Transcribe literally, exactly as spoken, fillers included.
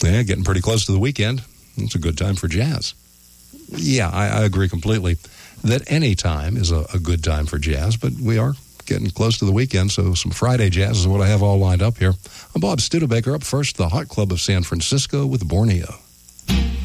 Yeah, getting pretty close to the weekend. It's a good time for jazz. Yeah, I, I agree completely that any time is a, a good time for jazz, but we are getting close to the weekend, so some Friday jazz is what I have all lined up here. I'm Bob Studebaker. Up first, the Hot Club of San Francisco with Borneo.